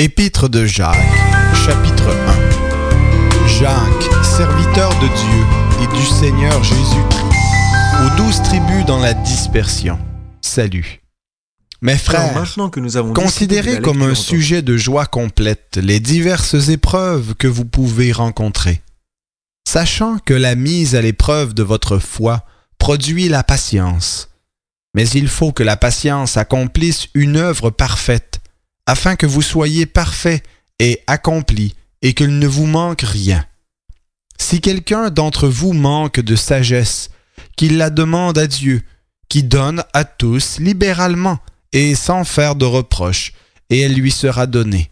Épître de Jacques, chapitre 1. Jacques, serviteur de Dieu et du Seigneur Jésus-Christ, aux 12 tribus dans la dispersion. Salut. Mes frères, considérez comme un sujet de joie complète les diverses épreuves que vous pouvez rencontrer, sachant que la mise à l'épreuve de votre foi produit la patience. Mais il faut que la patience accomplisse une œuvre parfaite, afin que vous soyez parfaits et accomplis, et qu'il ne vous manque rien. Si quelqu'un d'entre vous manque de sagesse, qu'il la demande à Dieu, qui donne à tous libéralement et sans faire de reproche, et elle lui sera donnée.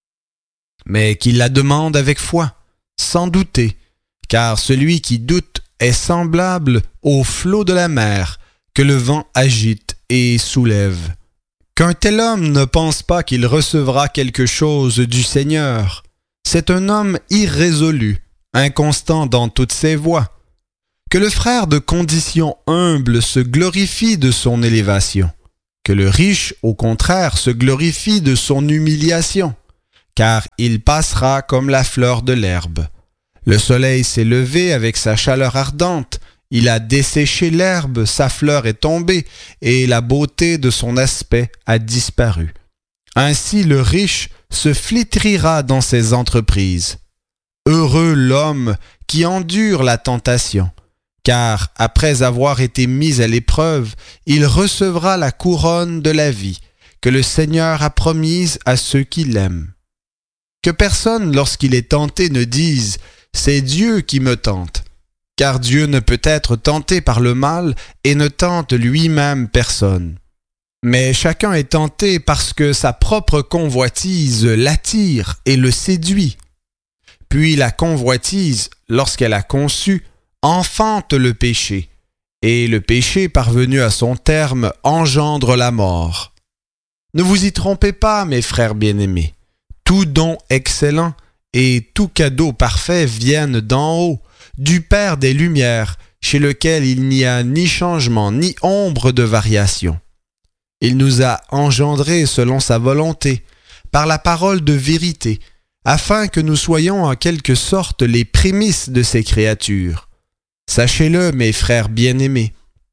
Mais qu'il la demande avec foi, sans douter, car celui qui doute est semblable au flot de la mer que le vent agite et soulève. Qu'un tel homme ne pense pas qu'il recevra quelque chose du Seigneur. C'est un homme irrésolu, inconstant dans toutes ses voies. Que le frère de condition humble se glorifie de son élévation. Que le riche, au contraire, se glorifie de son humiliation, car il passera comme la fleur de l'herbe. Le soleil s'est levé avec sa chaleur ardente, il a desséché l'herbe, sa fleur est tombée, et la beauté de son aspect a disparu. Ainsi le riche se flétrira dans ses entreprises. Heureux l'homme qui endure la tentation, car après avoir été mis à l'épreuve, il recevra la couronne de la vie que le Seigneur a promise à ceux qui l'aiment. Que personne, lorsqu'il est tenté, ne dise « C'est Dieu qui me tente », car Dieu ne peut être tenté par le mal et ne tente lui-même personne. Mais chacun est tenté parce que sa propre convoitise l'attire et le séduit. Puis la convoitise, lorsqu'elle a conçu, enfante le péché, et le péché parvenu à son terme engendre la mort. Ne vous y trompez pas, mes frères bien-aimés. Tout don excellent et tout cadeau parfait viennent d'en haut, du Père des Lumières, chez lequel il n'y a ni changement ni ombre de variation. Il nous a engendrés selon sa volonté, par la parole de vérité, afin que nous soyons en quelque sorte les prémices de ses créatures. Sachez-le, mes frères bien-aimés,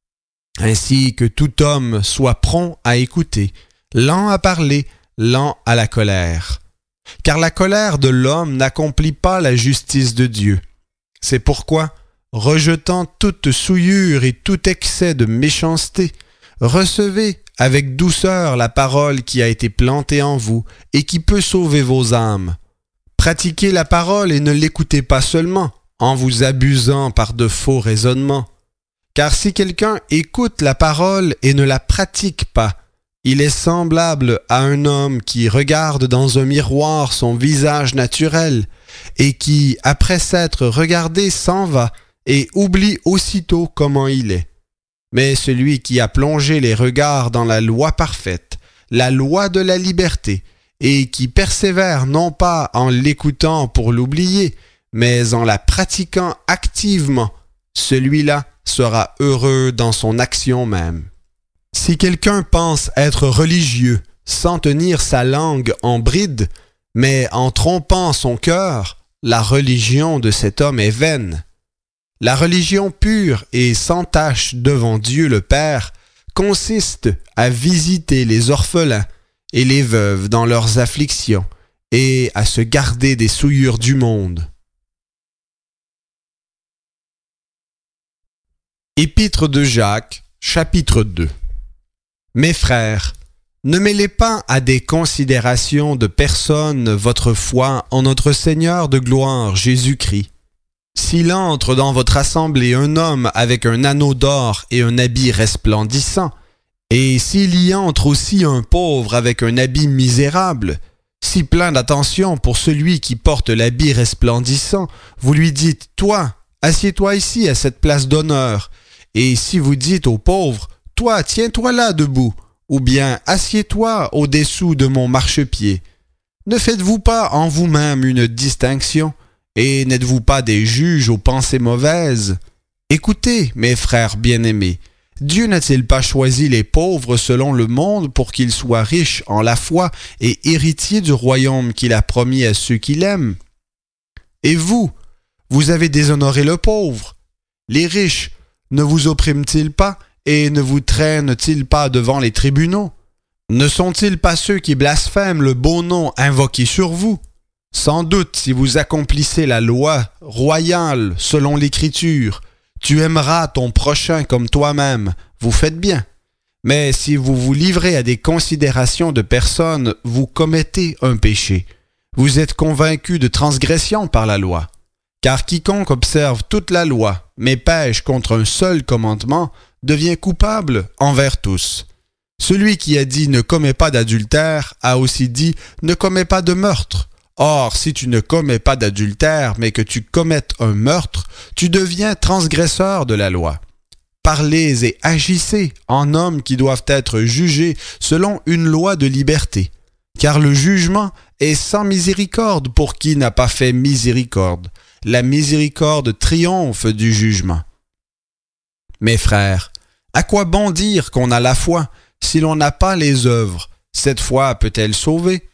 ainsi que tout homme soit prompt à écouter, lent à parler, lent à la colère. Car la colère de l'homme n'accomplit pas la justice de Dieu. C'est pourquoi, rejetant toute souillure et tout excès de méchanceté, recevez avec douceur la parole qui a été plantée en vous et qui peut sauver vos âmes. Pratiquez la parole et ne l'écoutez pas seulement, en vous abusant par de faux raisonnements. Car si quelqu'un écoute la parole et ne la pratique pas, il est semblable à un homme qui regarde dans un miroir son visage naturel et qui, après s'être regardé, s'en va et oublie aussitôt comment il est. Mais celui qui a plongé les regards dans la loi parfaite, la loi de la liberté, et qui persévère non pas en l'écoutant pour l'oublier, mais en la pratiquant activement, celui-là sera heureux dans son action même. Si quelqu'un pense être religieux sans tenir sa langue en bride, mais en trompant son cœur, la religion de cet homme est vaine. La religion pure et sans tache devant Dieu le Père consiste à visiter les orphelins et les veuves dans leurs afflictions et à se garder des souillures du monde. Épître de Jacques, chapitre 2. Mes frères, ne mêlez pas à des considérations de personne votre foi en notre Seigneur de gloire Jésus-Christ. S'il entre dans votre assemblée un homme avec un anneau d'or et un habit resplendissant, et s'il y entre aussi un pauvre avec un habit misérable, si plein d'attention pour celui qui porte l'habit resplendissant, vous lui dites « Toi, assieds-toi ici à cette place d'honneur », et si vous dites au pauvre « Toi, tiens-toi là debout », ou bien « Assieds-toi au-dessous de mon marchepied », ne faites-vous pas en vous-même une distinction, et n'êtes-vous pas des juges aux pensées mauvaises? Écoutez, mes frères bien-aimés, Dieu n'a-t-il pas choisi les pauvres selon le monde pour qu'ils soient riches en la foi et héritiers du royaume qu'il a promis à ceux qui l'aiment? Et vous, vous avez déshonoré le pauvre. Les riches ne vous oppriment-ils pas et ne vous traînent-ils pas devant les tribunaux? Ne sont-ils pas ceux qui blasphèment le beau nom invoqué sur vous? Sans doute, si vous accomplissez la loi royale selon l'Écriture, tu aimeras ton prochain comme toi-même, vous faites bien. Mais si vous vous livrez à des considérations de personnes, vous commettez un péché. Vous êtes convaincu de transgression par la loi. Car quiconque observe toute la loi, mais pêche contre un seul commandement, devient coupable envers tous. Celui qui a dit « ne commets pas d'adultère » a aussi dit « ne commets pas de meurtre ». Or, si tu ne commets pas d'adultère, mais que tu commettes un meurtre, tu deviens transgresseur de la loi. Parlez et agissez en hommes qui doivent être jugés selon une loi de liberté, car le jugement est sans miséricorde pour qui n'a pas fait miséricorde. La miséricorde triomphe du jugement. Mes frères, à quoi bon dire qu'on a la foi si l'on n'a pas les œuvres? Cette foi peut-elle sauver?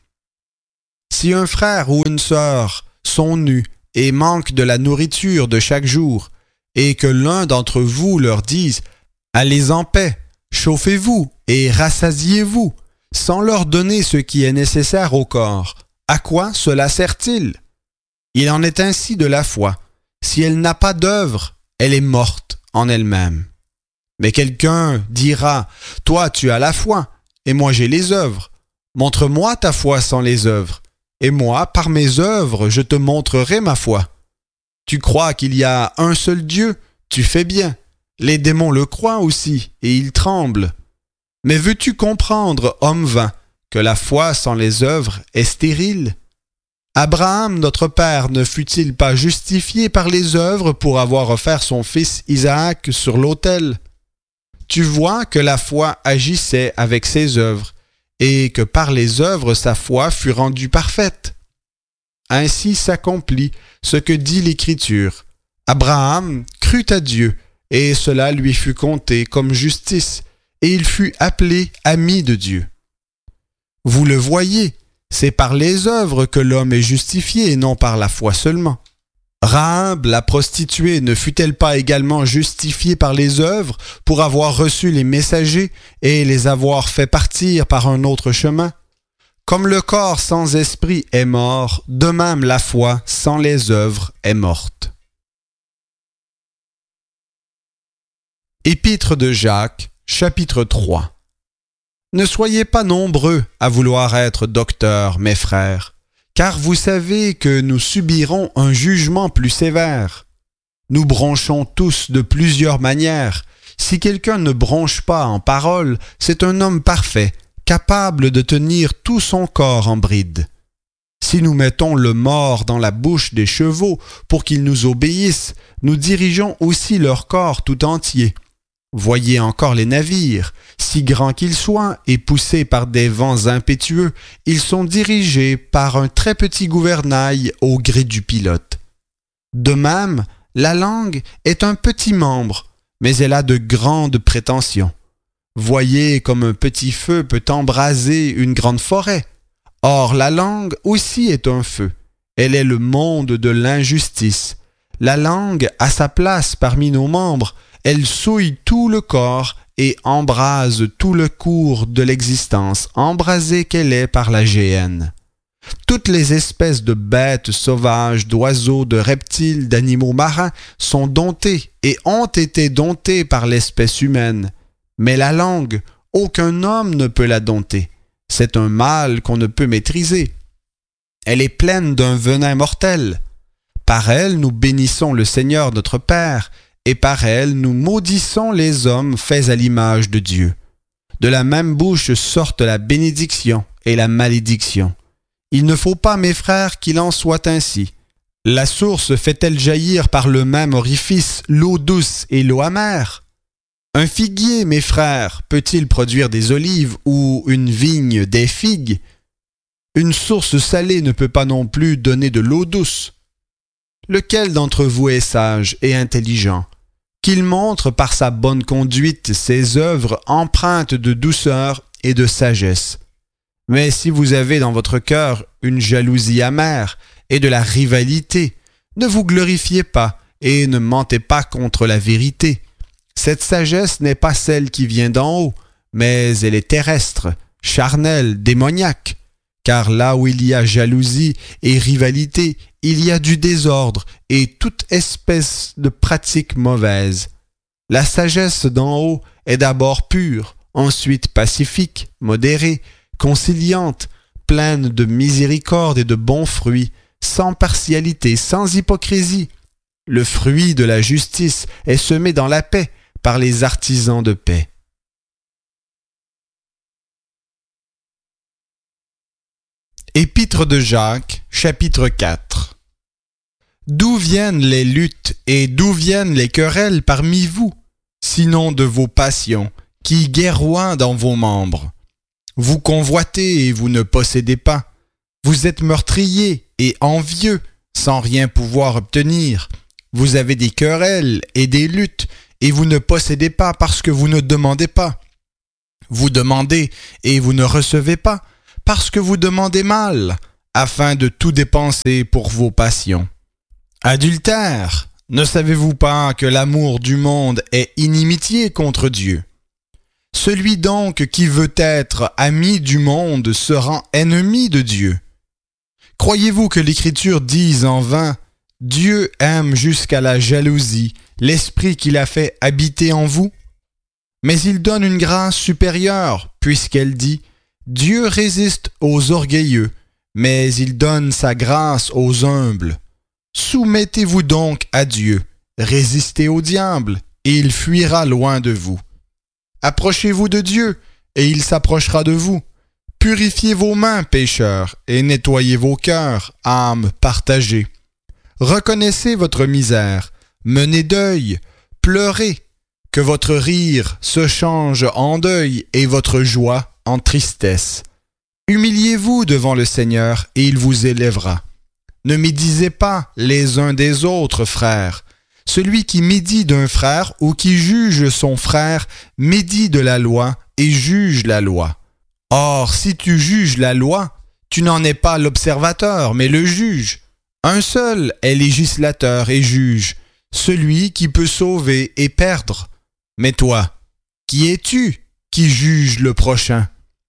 Si un frère ou une sœur sont nus et manquent de la nourriture de chaque jour, et que l'un d'entre vous leur dise « Allez en paix, chauffez-vous et rassasiez-vous », sans leur donner ce qui est nécessaire au corps, à quoi cela sert-il? Il en est ainsi de la foi. Si elle n'a pas d'œuvre, elle est morte en elle-même. Mais quelqu'un dira « Toi, tu as la foi, et moi j'ai les œuvres. Montre-moi ta foi sans les œuvres. Et moi, par mes œuvres, je te montrerai ma foi. Tu crois qu'il y a un seul Dieu? Tu fais bien. Les démons le croient aussi, et ils tremblent. Mais veux-tu comprendre, homme vain, que la foi sans les œuvres est stérile? Abraham, notre père, ne fut-il pas justifié par les œuvres pour avoir offert son fils Isaac sur l'autel? Tu vois que la foi agissait avec ses œuvres, et que par les œuvres sa foi fut rendue parfaite. Ainsi s'accomplit ce que dit l'Écriture. Abraham crut à Dieu, et cela lui fut compté comme justice, et il fut appelé ami de Dieu. Vous le voyez, c'est par les œuvres que l'homme est justifié et non par la foi seulement. Rahab, la prostituée, ne fut-elle pas également justifiée par les œuvres pour avoir reçu les messagers et les avoir fait partir par un autre chemin? Comme le corps sans esprit est mort, de même la foi sans les œuvres est morte. Épître de Jacques, chapitre 3. Ne soyez pas nombreux à vouloir être docteurs, mes frères, car vous savez que nous subirons un jugement plus sévère. Nous bronchons tous de plusieurs manières. Si quelqu'un ne bronche pas en parole, c'est un homme parfait, capable de tenir tout son corps en bride. Si nous mettons le mors dans la bouche des chevaux pour qu'ils nous obéissent, nous dirigeons aussi leur corps tout entier. Voyez encore les navires, si grands qu'ils soient et poussés par des vents impétueux, ils sont dirigés par un très petit gouvernail au gré du pilote. De même, la langue est un petit membre, mais elle a de grandes prétentions. Voyez comme un petit feu peut embraser une grande forêt. Or, la langue aussi est un feu. Elle est le monde de l'injustice. La langue a sa place parmi nos membres. Elle souille tout le corps et embrase tout le cours de l'existence, embrasée qu'elle est par la géhenne. Toutes les espèces de bêtes sauvages, d'oiseaux, de reptiles, d'animaux marins sont domptées et ont été domptées par l'espèce humaine. Mais la langue, aucun homme ne peut la dompter. C'est un mal qu'on ne peut maîtriser. Elle est pleine d'un venin mortel. Par elle, nous bénissons le Seigneur notre Père, et par elle, nous maudissons les hommes faits à l'image de Dieu. De la même bouche sortent la bénédiction et la malédiction. Il ne faut pas, mes frères, qu'il en soit ainsi. La source fait-elle jaillir par le même orifice l'eau douce et l'eau amère? Un figuier, mes frères, peut-il produire des olives ou une vigne des figues? Une source salée ne peut pas non plus donner de l'eau douce. Lequel d'entre vous est sage et intelligent? qu'il montre par sa bonne conduite ses œuvres empreintes de douceur et de sagesse. Mais si vous avez dans votre cœur une jalousie amère et de la rivalité, ne vous glorifiez pas et ne mentez pas contre la vérité. Cette sagesse n'est pas celle qui vient d'en haut, mais elle est terrestre, charnelle, démoniaque. Car là où il y a jalousie et rivalité, il y a du désordre et toute espèce de pratique mauvaise. La sagesse d'en haut est d'abord pure, ensuite pacifique, modérée, conciliante, pleine de miséricorde et de bons fruits, sans partialité, sans hypocrisie. Le fruit de la justice est semé dans la paix par les artisans de paix. Épître de Jacques, chapitre 4. D'où viennent les luttes et d'où viennent les querelles parmi vous, sinon de vos passions, qui guerroient dans vos membres? Vous convoitez et vous ne possédez pas. Vous êtes meurtriers et envieux, sans rien pouvoir obtenir. Vous avez des querelles et des luttes, et vous ne possédez pas parce que vous ne demandez pas. Vous demandez et vous ne recevez pas, parce que vous demandez mal, afin de tout dépenser pour vos passions. Adultères, ne savez-vous pas que l'amour du monde est inimitié contre Dieu? Celui donc qui veut être ami du monde se rend ennemi de Dieu. Croyez-vous que l'Écriture dise en vain « Dieu aime jusqu'à la jalousie l'esprit qu'il a fait habiter en vous » ? Mais il donne une grâce supérieure, puisqu'elle dit « Dieu résiste aux orgueilleux, mais il donne sa grâce aux humbles. Soumettez-vous donc à Dieu, résistez au diable, et il fuira loin de vous. Approchez-vous de Dieu, et il s'approchera de vous. Purifiez vos mains, pécheurs, et nettoyez vos cœurs, âmes partagées. Reconnaissez votre misère, menez deuil, pleurez, que votre rire se change en deuil et votre joie en tristesse. Humiliez-vous devant le Seigneur, et il vous élèvera. Ne médisez pas les uns des autres, frères. Celui qui médit d'un frère ou qui juge son frère médit de la loi et juge la loi. Or, si tu juges la loi, tu n'en es pas l'observateur, mais le juge. Un seul est législateur et juge, celui qui peut sauver et perdre. Mais toi, qui es-tu qui juge le prochain?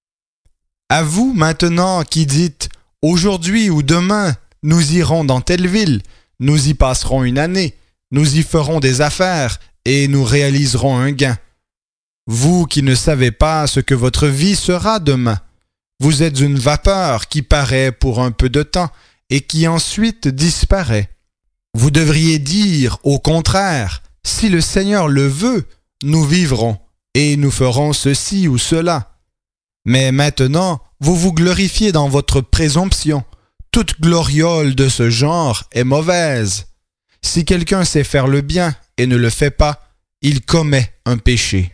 À vous maintenant qui dites « Aujourd'hui ou demain, nous irons dans telle ville, nous y passerons une année, nous y ferons des affaires et nous réaliserons un gain. » Vous qui ne savez pas ce que votre vie sera demain, vous êtes une vapeur qui paraît pour un peu de temps et qui ensuite disparaît. Vous devriez dire au contraire, si le Seigneur le veut, nous vivrons et nous ferons ceci ou cela. Mais maintenant, vous vous glorifiez dans votre présomption. Toute gloriole de ce genre est mauvaise. Si quelqu'un sait faire le bien et ne le fait pas, il commet un péché.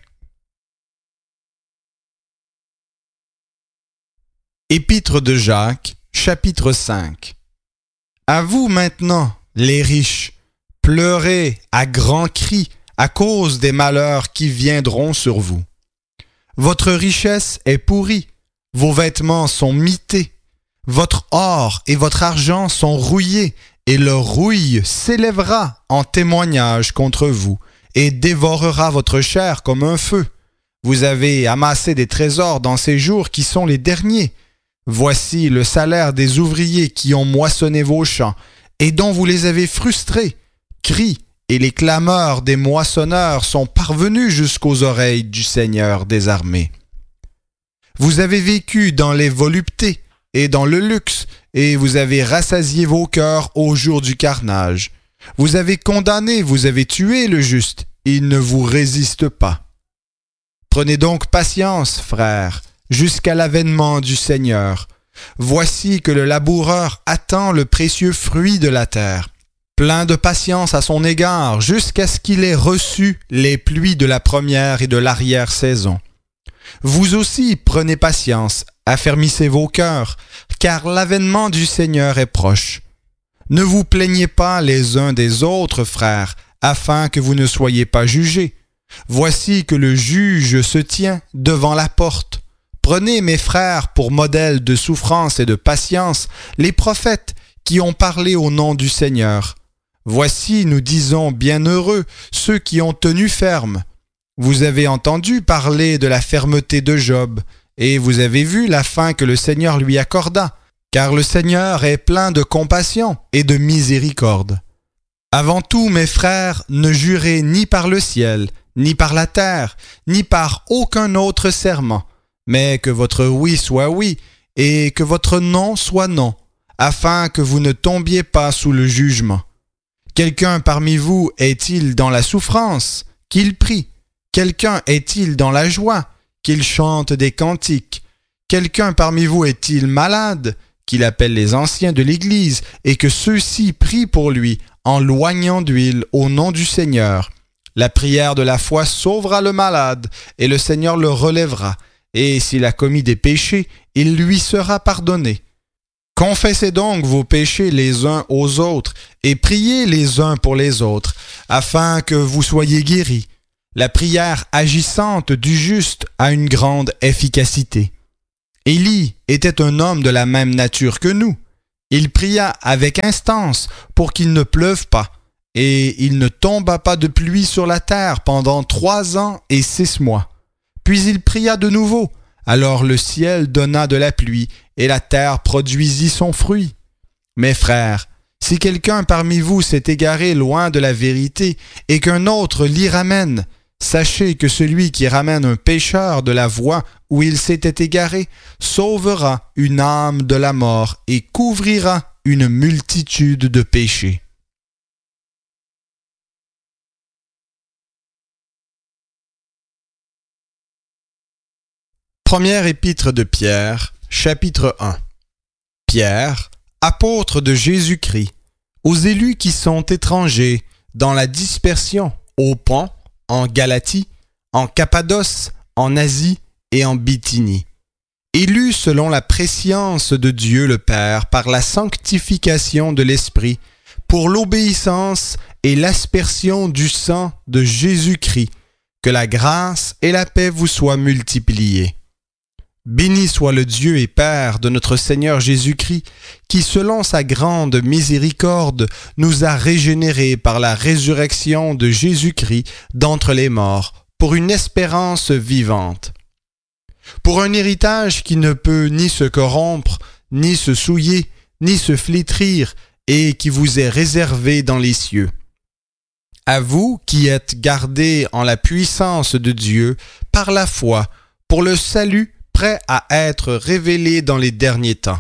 Épître de Jacques, chapitre 5. À vous maintenant, les riches, pleurez à grands cris à cause des malheurs qui viendront sur vous. Votre richesse est pourrie, vos vêtements sont mités, votre or et votre argent sont rouillés, et leur rouille s'élèvera en témoignage contre vous, et dévorera votre chair comme un feu. Vous avez amassé des trésors dans ces jours qui sont les derniers. Voici le salaire des ouvriers qui ont moissonné vos champs, et dont vous les avez frustrés. Cris et les clameurs des moissonneurs sont parvenus jusqu'aux oreilles du Seigneur des armées. Vous avez vécu dans les voluptés et dans le luxe, et vous avez rassasié vos cœurs au jour du carnage. Vous avez condamné, vous avez tué le juste, il ne vous résiste pas. Prenez donc patience, frères, jusqu'à l'avènement du Seigneur. Voici que le laboureur attend le précieux fruit de la terre, plein de patience à son égard, jusqu'à ce qu'il ait reçu les pluies de la première et de l'arrière-saison. Vous aussi prenez patience, affermissez vos cœurs, car l'avènement du Seigneur est proche. Ne vous plaignez pas les uns des autres, frères, afin que vous ne soyez pas jugés. Voici que le juge se tient devant la porte. Prenez, mes frères, pour modèle de souffrance et de patience, les prophètes qui ont parlé au nom du Seigneur. Voici, nous disons, bienheureux ceux qui ont tenu ferme. Vous avez entendu parler de la fermeté de Job, et vous avez vu la fin que le Seigneur lui accorda, car le Seigneur est plein de compassion et de miséricorde. Avant tout, mes frères, ne jurez ni par le ciel, ni par la terre, ni par aucun autre serment, mais que votre oui soit oui, et que votre non soit non, afin que vous ne tombiez pas sous le jugement. Quelqu'un parmi vous est-il dans la souffrance? Qu'il prie. Quelqu'un est-il dans la joie? Qu'il chante des cantiques. Quelqu'un parmi vous est-il malade? Qu'il appelle les anciens de l'Église, et que ceux-ci prient pour lui, en loignant d'huile au nom du Seigneur. La prière de la foi sauvera le malade, et le Seigneur le relèvera. Et s'il a commis des péchés, il lui sera pardonné. Confessez donc vos péchés les uns aux autres, et priez les uns pour les autres, afin que vous soyez guéris. La prière agissante du juste a une grande efficacité. Élie était un homme de la même nature que nous. Il pria avec instance pour qu'il ne pleuve pas, et il ne tomba pas de pluie sur la terre pendant 3 ans et 6 mois. Puis il pria de nouveau. Alors le ciel donna de la pluie, et la terre produisit son fruit. Mes frères, si quelqu'un parmi vous s'est égaré loin de la vérité, et qu'un autre l'y ramène, sachez que celui qui ramène un pécheur de la voie où il s'était égaré sauvera une âme de la mort et couvrira une multitude de péchés. Première épître de Pierre, chapitre 1. Pierre, apôtre de Jésus-Christ, aux élus qui sont étrangers dans la dispersion, au Pont, en Galatie, en Cappadoce, en Asie et en Bithynie, élus selon la prescience de Dieu le Père par la sanctification de l'Esprit, pour l'obéissance et l'aspersion du sang de Jésus-Christ, que la grâce et la paix vous soient multipliées. Béni soit le Dieu et Père de notre Seigneur Jésus-Christ, qui, selon sa grande miséricorde, nous a régénérés par la résurrection de Jésus-Christ d'entre les morts, pour une espérance vivante. Pour un héritage qui ne peut ni se corrompre, ni se souiller, ni se flétrir, et qui vous est réservé dans les cieux. À vous qui êtes gardés en la puissance de Dieu, par la foi, pour le salut prêt à être révélé dans les derniers temps.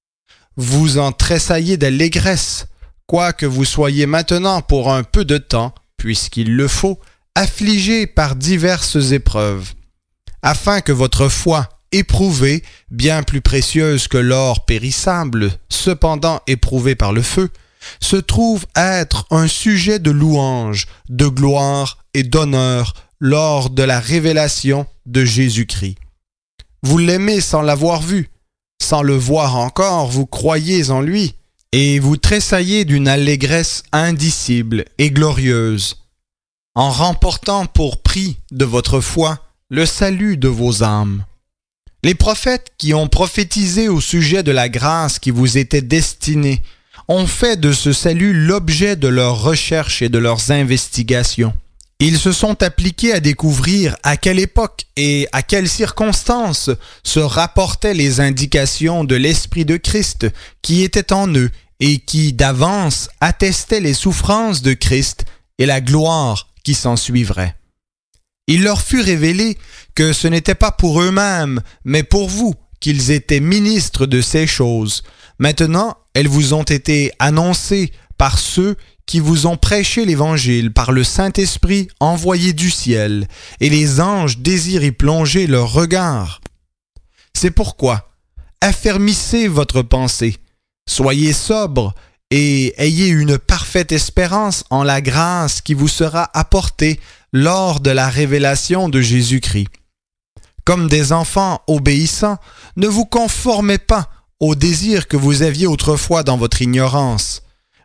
Vous en tressaillez d'allégresse, quoique vous soyez maintenant pour un peu de temps, puisqu'il le faut, affligés par diverses épreuves, afin que votre foi, éprouvée, bien plus précieuse que l'or périssable, cependant éprouvée par le feu, se trouve être un sujet de louange, de gloire et d'honneur lors de la révélation de Jésus-Christ. Vous l'aimez sans l'avoir vu, sans le voir encore, vous croyez en lui, et vous tressaillez d'une allégresse indicible et glorieuse, en remportant pour prix de votre foi le salut de vos âmes. Les prophètes qui ont prophétisé au sujet de la grâce qui vous était destinée ont fait de ce salut l'objet de leurs recherches et de leurs investigations. Ils se sont appliqués à découvrir à quelle époque et à quelles circonstances se rapportaient les indications de l'Esprit de Christ qui était en eux et qui, d'avance, attestait les souffrances de Christ et la gloire qui s'ensuivrait. Il leur fut révélé que ce n'était pas pour eux-mêmes, mais pour vous qu'ils étaient ministres de ces choses. Maintenant, elles vous ont été annoncées par ceux qui vous ont prêché l'Évangile par le Saint-Esprit envoyé du ciel, et les anges désirent y plonger leur regard. C'est pourquoi, affermissez votre pensée, soyez sobres et ayez une parfaite espérance en la grâce qui vous sera apportée lors de la révélation de Jésus-Christ. Comme des enfants obéissants, ne vous conformez pas aux désirs que vous aviez autrefois dans votre ignorance,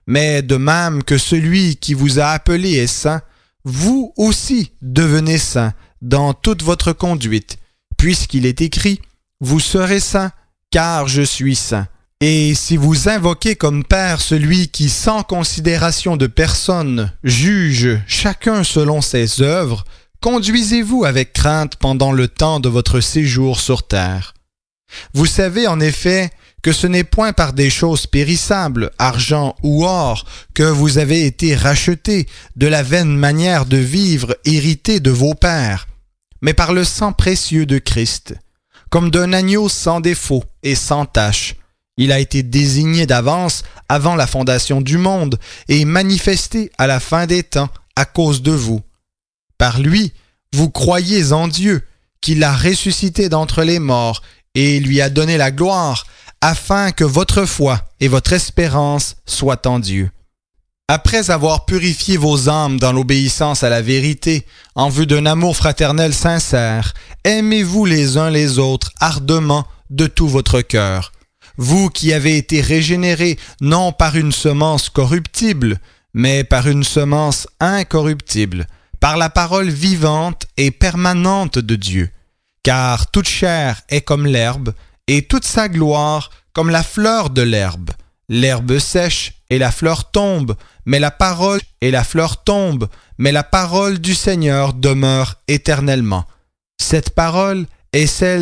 Mais de même que celui qui vous a appelé est saint, vous aussi devenez saints dans toute votre conduite, puisqu'il est écrit « Vous serez saints, car je suis saint ». Et si vous invoquez comme Père celui qui, sans considération de personne, juge chacun selon ses œuvres, conduisez-vous avec crainte pendant le temps de votre séjour sur terre. Vous savez en effet que ce n'est point par des choses périssables, argent ou or, que vous avez été rachetés de la vaine manière de vivre héritée de vos pères, mais par le sang précieux de Christ, comme d'un agneau sans défaut et sans tache. Il a été désigné d'avance avant la fondation du monde et manifesté à la fin des temps à cause de vous. Par lui, vous croyez en Dieu, qui l'a ressuscité d'entre les morts et lui a donné la gloire, afin que votre foi et votre espérance soient en Dieu. Après avoir purifié vos âmes dans l'obéissance à la vérité, en vue d'un amour fraternel sincère, aimez-vous les uns les autres ardemment de tout votre cœur. Vous qui avez été régénérés non par une semence corruptible, mais par une semence incorruptible, par la parole vivante et permanente de Dieu. Car toute chair est comme l'herbe, et toute sa gloire comme la fleur de l'herbe. L'herbe sèche et la fleur tombe, mais la parole et la fleur tombent, mais la parole du Seigneur demeure éternellement. Cette parole est celle